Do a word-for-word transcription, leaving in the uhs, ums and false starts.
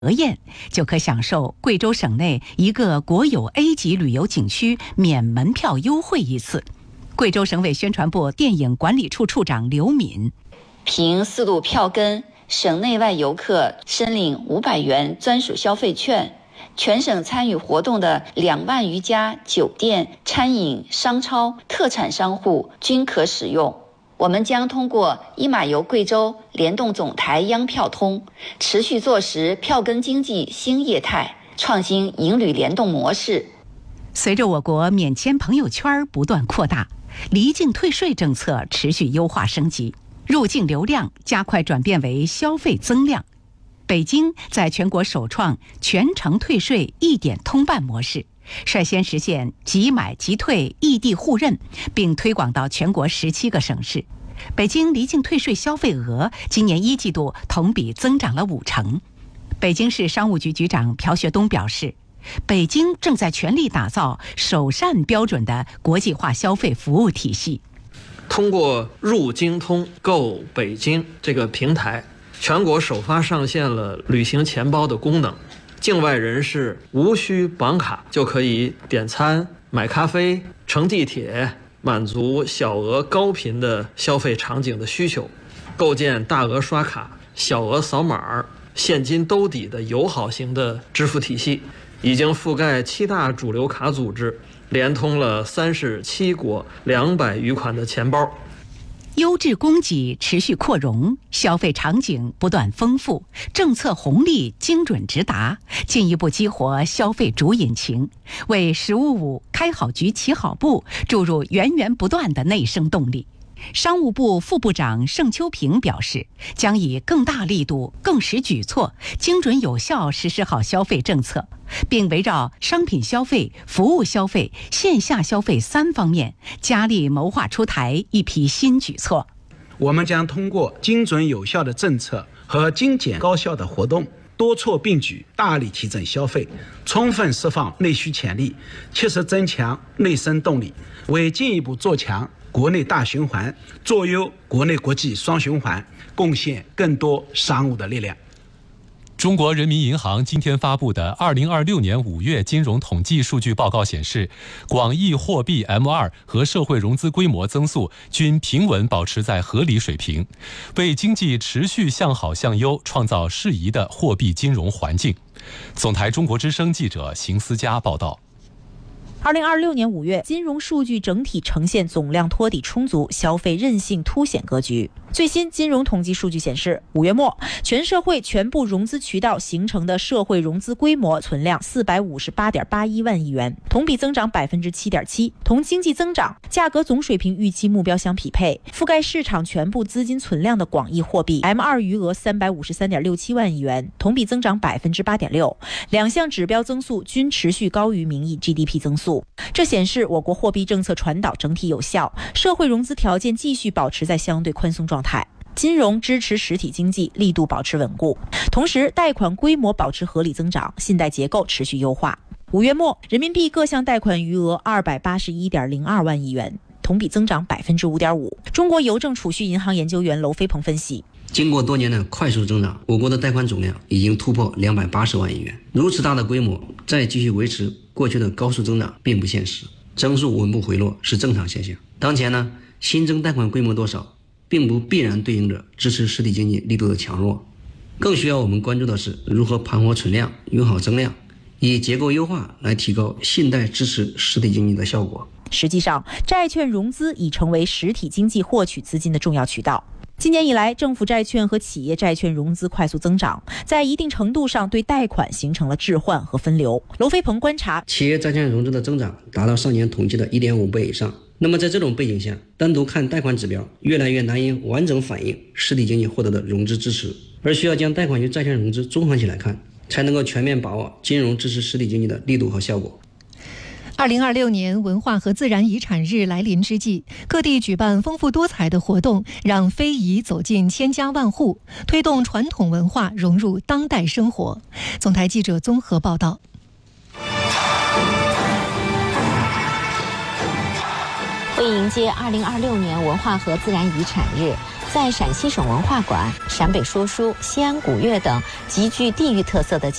额宴，就可享受贵州省内一个国有 A 级旅游景区免门票优惠一次。贵州省委宣传部电影管理处处长刘敏： 凭四路票根，省内外游客申领五百元专属消费券。全省参与活动的两万余家酒店、餐饮、商超、特产商户均可使用。我们将通过一马游贵州联动总台央票通，持续做实票根经济新业态，创新营旅联动模式。 随着我国免签朋友圈不断扩大，离境退税政策持续优化升级，入境流量加快转变为消费增量。北京在全国首创全程退税一点通办模式，率先实现即买即退异地互认，并推广到全国十七个省市。北京离境退税消费额今年一季度同比增长了五成。北京市商务局局长朴学东表示，北京正在全力打造首善标准的国际化消费服务体系。 通过入京通购北京这个平台，全国首发上线了旅行钱包的功能，境外人士无需绑卡就可以点餐、买咖啡、乘地铁，满足小额高频的消费场景的需求，构建大额刷卡、小额扫码、现金兜底的友好型的支付体系，已经覆盖七大主流卡组织，连通了三十七国两百余款的钱包。 优质供给持续扩容，消费场景不断丰富，政策红利精准直达，进一步激活消费主引擎，为“十五五”开好局、起好步注入源源不断的内生动力。商务部副部长盛秋平表示，将以更大力度、更实举措，精准有效实施好消费政策，并围绕商品消费、服务消费、线下消费三方面，加力谋划出台一批新举措。 我们将通过精准有效的政策和精简高效的活动，多措并举，大力提振消费，充分释放内需潜力，切实增强内生动力，为进一步做强国内大循环，做优国内国际双循环，贡献更多商务的力量。 中国人民银行今天发布的二零二六年五月金融统计数据报告显示，广义货币 M 二 和社会融资规模增速均平稳保持在合理水平，为经济持续向好向优创造适宜的货币金融环境。总台中国之声记者邢思佳报道。 二零二六年五月，金融数据整体呈现总量托底充足、消费韧性凸显格局。最新金融统计数据显示，五月末全社会全部融资渠道形成的社会融资规模存量四百五十八点八一万亿元，同比增长百分之七点七，同经济增长、价格总水平预期目标相匹配。覆盖市场全部资金存量的广义货币 M 二 余额三百五十三点六七万亿元，同比增长百分之八点六，两项指标增速均持续高于名义 G D P 增速。这显示我国货币政策传导整体有效，社会融资条件继续保持在相对宽松状态，金融支持实体经济力度保持稳固，同时贷款规模保持合理增长，信贷结构持续优化。五月末，人民币各项贷款余额二百八十一点零二万亿元，同比增长百分之五点五。中国邮政储蓄银行研究员娄飞鹏分析， 经过多年的快速增长，我国的贷款总量已经突破两百八十万亿元。如此大的规模，再继续维持过去的高速增长并不现实，增速稳步回落是正常现象。当前呢，新增贷款规模多少，并不必然对应着支持实体经济力度的强弱，更需要我们关注的是如何盘活存量、用好增量，以结构优化来提高信贷支持实体经济的效果。 实际上，债券融资已成为实体经济获取资金的重要渠道。今年以来，政府债券和企业债券融资快速增长，在一定程度上对贷款形成了置换和分流。娄飞鹏观察， 企业债券融资的增长达到上年统计的 一点五 倍以上。那么在这种背景下，单独看贷款指标越来越难以完整反映实体经济获得的融资支持，而需要将贷款与债券融资综合起来看，才能够全面把握金融支持实体经济的力度和效果。 二零二六年文化和自然遗产日来临之际，各地举办丰富多彩的活动，让非遗走进千家万户，推动传统文化融入当代生活。总台记者综合报道。 为迎接二零二六年文化和自然遗产日， 在陕西省文化馆、陕北说书、西安古乐等极具地域特色的